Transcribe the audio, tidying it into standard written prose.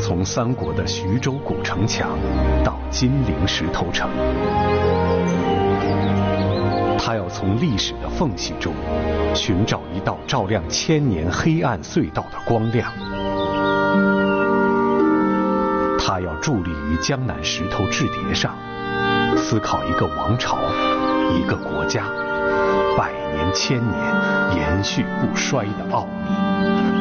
从三国的徐州古城墙到金陵石头城，他要从历史的缝隙中寻找一道照亮千年黑暗隧道的光亮。他要伫立于江南石头制叠上，思考一个王朝，一个国家，百年千年延续不衰的奥秘。